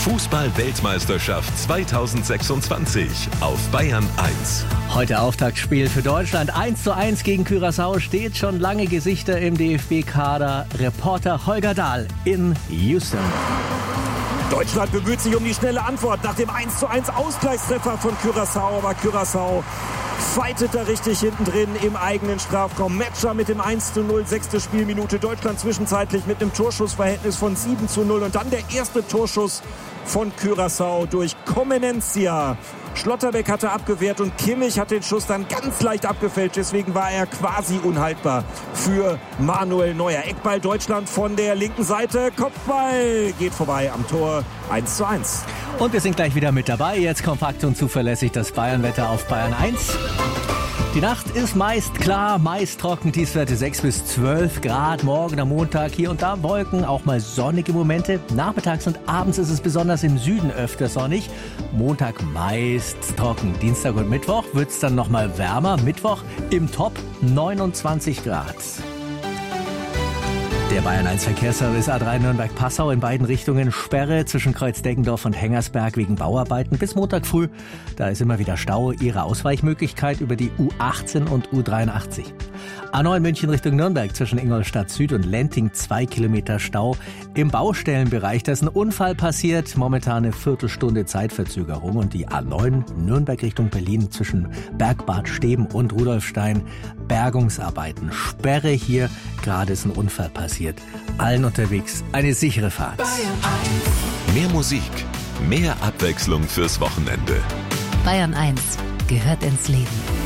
Fußball-Weltmeisterschaft 2026 auf Bayern 1. Heute Auftaktspiel für Deutschland. 1:1 gegen Curaçao steht. Schon lange Gesichter im DFB-Kader. Reporter Holger Dahl in Houston. Deutschland bemüht sich um die schnelle Antwort nach dem 1:1 Ausgleichstreffer von Curaçao. Aber Curaçao fightet da richtig hinten drin im eigenen Strafraum. Metscher mit dem 1:0, 6. Spielminute. Deutschland zwischenzeitlich mit einem Torschussverhältnis von 7:0. Und dann der erste Torschuss von Curaçao durch Comenencia. Schlotterbeck hatte abgewehrt und Kimmich hat den Schuss dann ganz leicht abgefälscht. Deswegen war er quasi unhaltbar für Manuel Neuer. Eckball Deutschland von der linken Seite. Kopfball geht vorbei am Tor. 1:1. Und wir sind gleich wieder mit dabei. Jetzt kompakt und zuverlässig das Bayern-Wetter auf Bayern 1. Die Nacht ist meist klar, meist trocken, Tiefstwerte 6 bis 12 Grad. Morgen am Montag hier und da Wolken, auch mal sonnige Momente. Nachmittags und abends ist es besonders im Süden öfter sonnig. Montag meist trocken. Dienstag und Mittwoch wird es dann nochmal wärmer. Mittwoch im Top 29 Grad. Der Bayern 1 Verkehrsservice A3 Nürnberg-Passau in beiden Richtungen Sperre zwischen Kreuz-Deggendorf und Hengersberg wegen Bauarbeiten bis Montag früh. Da ist immer wieder Stau. Ihre Ausweichmöglichkeit über die U18 und U83. A9 München Richtung Nürnberg zwischen Ingolstadt Süd und Lenting 2 Kilometer Stau im Baustellenbereich. Da ist ein Unfall passiert. Momentan eine Viertelstunde Zeitverzögerung. Und die A9 Nürnberg Richtung Berlin zwischen Bergbad Steben und Rudolfstein. Bergungsarbeiten. Sperre hier. Gerade ist ein Unfall passiert. Allen unterwegs eine sichere Fahrt. Mehr Musik, mehr Abwechslung fürs Wochenende. Bayern 1 gehört ins Leben.